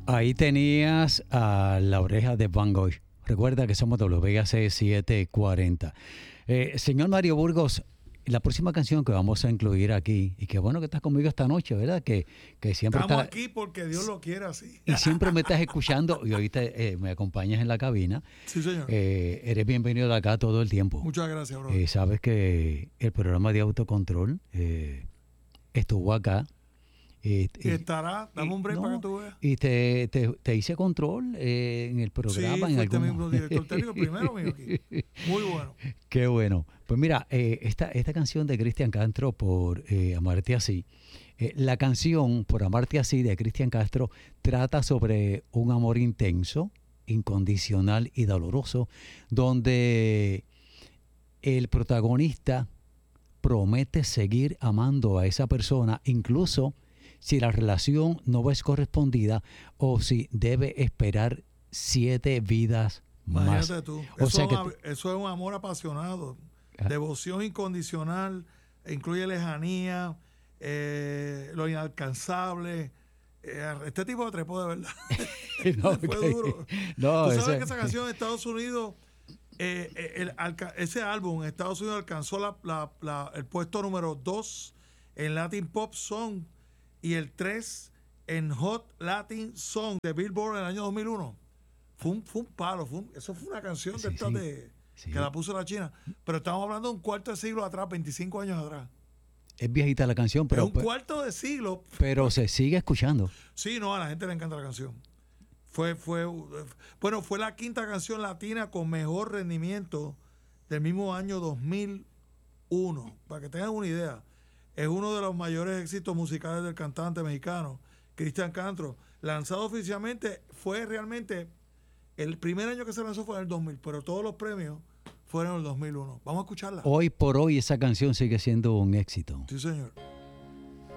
Ahí tenías a La Oreja de Van Gogh. Recuerda que somos WAC 740. Señor Mario Burgos, la próxima canción que vamos a incluir aquí, y qué bueno que estás conmigo esta noche, ¿verdad? Que siempre Estamos estás aquí porque Dios lo quiere así. y siempre me estás escuchando y ahorita me acompañas en la cabina. Sí, señor. Eres bienvenido de acá todo el tiempo. Muchas gracias, bro. Sabes que el programa de autocontrol estuvo acá. Y estará, dame un break no, para que tú veas. Y te hice control en el programa. Sí, en fuiste algún... mismo director técnico primero mío aquí. Muy bueno. Qué bueno. Pues mira, esta canción de Cristian Castro por Amarte Así, la canción por Amarte Así de Cristian Castro trata sobre un amor intenso, incondicional y doloroso, donde el protagonista promete seguir amando a esa persona, incluso si la relación no es correspondida o si debe esperar 7 vidas más. Imagínate tú. O Eso, sea que eso es un amor apasionado. Ah. Devoción incondicional, incluye lejanía, lo inalcanzable. Este tipo de trepó de verdad. no, Fue que- duro. no, Tú sabes ese- que esa canción en Estados Unidos, ese álbum en Estados Unidos alcanzó el puesto número 2 en Latin Pop Song y el 3 en Hot Latin Song de Billboard en el año 2001. Fue un palo, eso fue una canción de Sí, estas sí, sí. que la puso la China. Pero estamos hablando de un cuarto de siglo atrás, 25 años atrás. es viejita la canción, Pero pero, un cuarto de siglo. pero se sigue escuchando. Sí, no, a la gente le encanta la canción. Bueno, fue la quinta canción latina con mejor rendimiento del mismo año 2001. Para que tengan una idea, es uno de los mayores éxitos musicales del cantante mexicano, Cristian Castro. Lanzado oficialmente, fue realmente, el primer año que se lanzó fue en el 2000, pero todos los premios fueron en el 2001. Vamos a escucharla. Hoy por hoy esa canción sigue siendo un éxito. Sí, señor.